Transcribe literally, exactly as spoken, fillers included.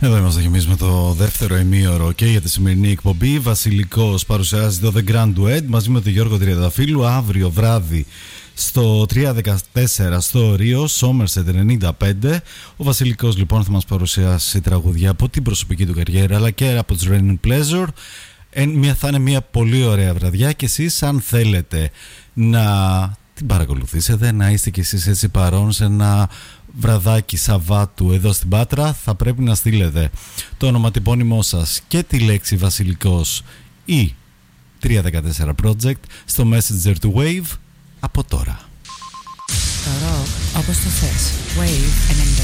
Εδώ είμαστε και εμείς με το δεύτερο ημίωρο και για τη σημερινή εκπομπή. Βασιλικός παρουσιάζει το The Grand Duet μαζί με τον Γιώργο Τριανταφύλου αύριο βράδυ στο τριακόσια δεκατέσσερα στο Ρίο, Somerset ενενήντα πέντε. Ο Βασιλικός λοιπόν θα μας παρουσιάσει τραγουδιά από την προσωπική του καριέρα αλλά και από τους Rain and Pleasure. Θα είναι μια πολύ ωραία βραδιά και εσείς αν θέλετε να την παρακολουθήσετε, να είστε κι εσείς έτσι παρόν σε ένα βραδάκι Σαββάτου εδώ στην Πάτρα, θα πρέπει να στείλετε το ονοματεπώνυμό σας και τη λέξη Βασιλικός ή τριακόσια δεκατέσσερα Project στο Messenger του Wave από τώρα. Το ροκ όπως το θες. Wave ενενήντα